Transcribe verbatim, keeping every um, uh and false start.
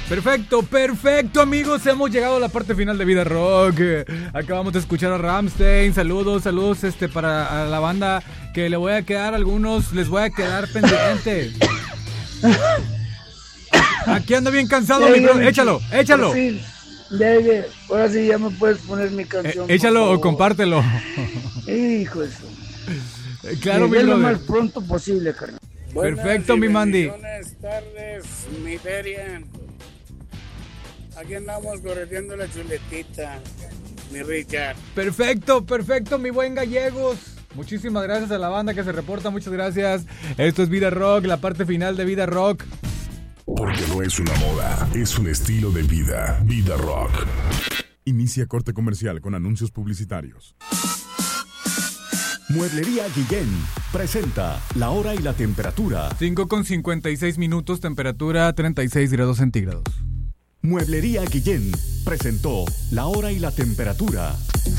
Perfecto, perfecto, amigos. Hemos llegado a la parte final de Vida Rock. Acabamos de escuchar a Rammstein. Saludos, saludos este para a la banda que le voy a quedar algunos, les voy a quedar pendiente. Aquí anda bien cansado, mi bro. Échalo, échalo. Sí, ya, ya. Ahora sí ya me puedes poner mi canción. Eh, échalo o compártelo. Hijo de eso. Claro, mi brother. Lo más pronto posible, carnal. Perfecto, mi Mandy. Buenas tardes, mi feria. Aquí andamos correteando la chuletita, mi Richard. Perfecto, perfecto, mi buen Gallegos. Muchísimas gracias a la banda que se reporta, muchas gracias. Esto es Vida Rock, la parte final de Vida Rock. Porque no es una moda, es un estilo de vida. Vida Rock. Inicia corte comercial con anuncios publicitarios. Mueblería Guillén presenta la hora y la temperatura. cinco con cincuenta y seis minutos, temperatura treinta y seis grados centígrados. Mueblería Guillén presentó la hora y la temperatura.